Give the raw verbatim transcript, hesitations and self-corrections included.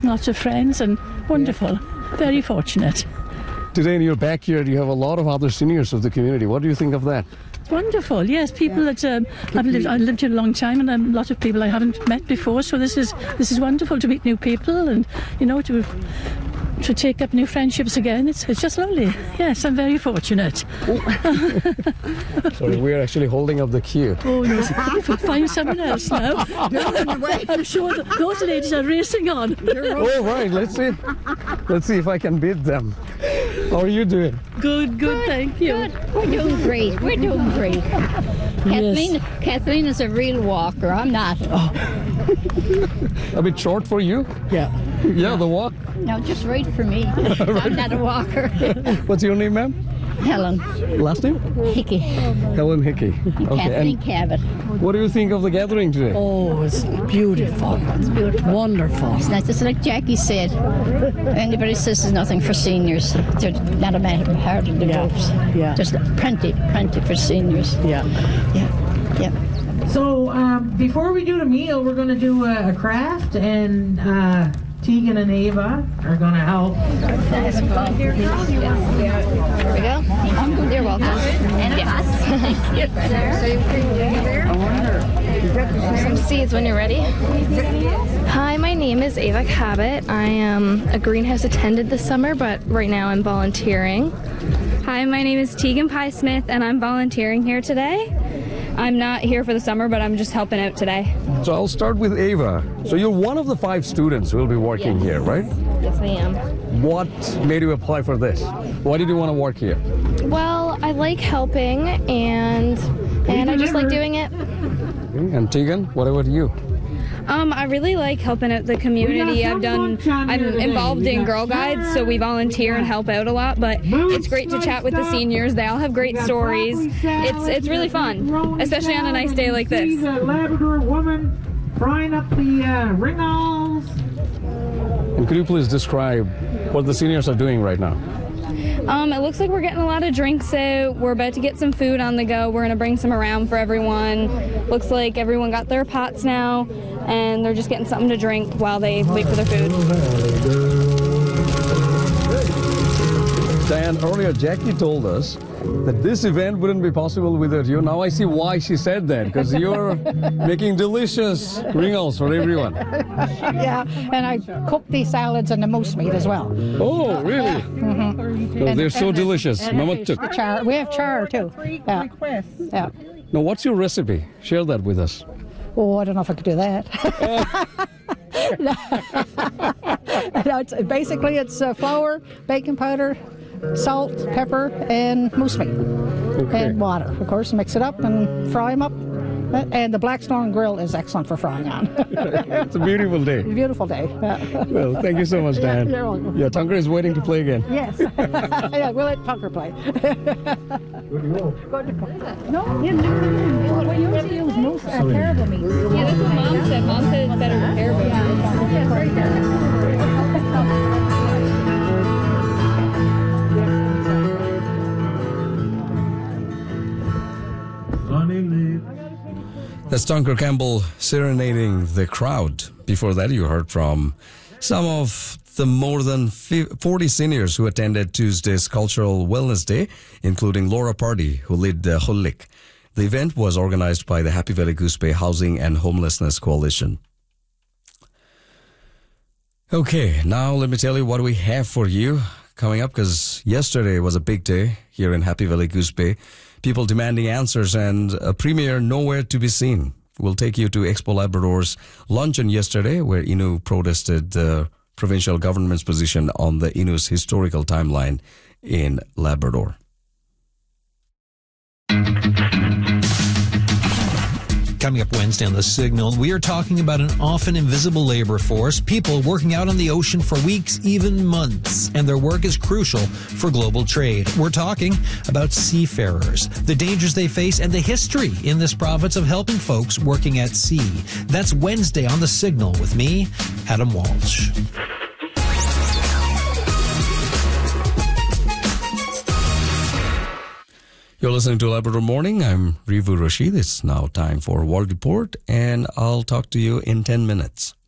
Lots of friends and wonderful. Very fortunate. Today in your backyard, you have a lot of other seniors of the community. What do you think of that? Wonderful, yes. People yeah. that um, I've lived, I've lived here a long time, and um, a lot of people I haven't met before. So this is this is wonderful to meet new people, and you know to to take up new friendships again. It's it's just lovely. Yes, I'm very fortunate. Sorry, we're actually holding up the queue. Oh no, find someone else now. I'm sure that those ladies are racing on. Oh right, let's see. Let's see if I can beat them. How are you doing? Good, good, good thank you. Good. We're doing great. We're doing great. Kathleen, yes. Kathleen is a real walker. I'm not. Oh. A bit short for you? Yeah. Yeah, the walk? No, just right for me. Right. I'm not a walker. What's your name, ma'am? Helen. Last name? Hickey. Helen Hickey. Okay. Kathleen Cabot. What do you think of the gathering today? Oh, it's beautiful. It's beautiful. Wonderful. It's nice. Just like Jackie said, anybody says there's nothing for seniors, they're not a matter hard of the yeah. ropes. Yeah. Just plenty, plenty for seniors. Yeah. Yeah. Yeah. So um, before we do the meal, we're going to do a, a craft, and uh, Tegan and Ava are going to help. Here we go. You're welcome. And yes. Some seeds when you're ready. Hi, my name is Ava Cabot. I am a greenhouse attendant this summer, but right now I'm volunteering. Hi, my name is Tegan Pye Smith, and I'm volunteering here today. I'm not here for the summer, but I'm just helping out today. So I'll start with Ava. So you're one of the five students who will be working yes. here, right? Yes, I am. What made you apply for this? Why did you want to work here? Well, I like helping, and and I just like doing it. And Tegan, what about you? Um, I really like helping out the community. I've done, I'm involved in Girl Guides, so we volunteer and help out a lot, but it's great to chat with the seniors. They all have great stories. It's it's really fun, especially on a nice day like this. A Labrador woman frying up the uh, ringals. And could you please describe what the seniors are doing right now? Um, it looks like we're getting a lot of drinks out. We're about to get some food on the go. We're going to bring some around for everyone. Looks like everyone got their pots now, and they're just getting something to drink while they wait for their food. Diane, earlier Jackie told us that this event wouldn't be possible without you. Now I see why she said that, because you're making delicious ringals for everyone. Yeah, and I cook these salads and the moose meat as well. Oh, really? Yeah. Mm-hmm. Oh, they're so and, delicious. And Mama took. Char. We have char too. Yeah. Yeah. Now, what's your recipe? Share that with us. Oh, I don't know if I could do that. no. no, it's, basically, it's uh, flour, baking powder, salt, pepper, and moose meat. Okay. And water, of course. Mix it up and fry them up. And the Blackstone Grill is excellent for frying on. It's a beautiful day. Beautiful day. Well, thank you so much, Dan. Yeah, you're welcome. Yeah, Tunker is waiting to play again. Yes. Yeah, we'll let Tunker play. No, we usually use moose uh, caribou meat. Yeah, that's what Mom said. Mom said it's better with caribou. Yeah, right there. That's Tunker Campbell serenading the crowd. Before that, you heard from some of the more than forty seniors who attended Tuesday's Cultural Wellness Day, including Laura Party, who led the Hullik. The event was organized by the Happy Valley Goose Bay Housing and Homelessness Coalition. Okay, now let me tell you what we have for you coming up, because yesterday was a big day here in Happy Valley Goose Bay. People demanding answers and a premier nowhere to be seen. We'll take you to Expo Labrador's luncheon yesterday, where Innu protested the provincial government's position on the Innu's historical timeline in Labrador. Coming up Wednesday on The Signal, we are talking about an often invisible labor force, people working out on the ocean for weeks, even months, and their work is crucial for global trade. We're talking about seafarers, the dangers they face, and the history in this province of helping folks working at sea. That's Wednesday on The Signal with me, Adam Walsh. You're listening to Labrador Morning. I'm Rivu Rashid. It's now time for World Report, and I'll talk to you in ten minutes.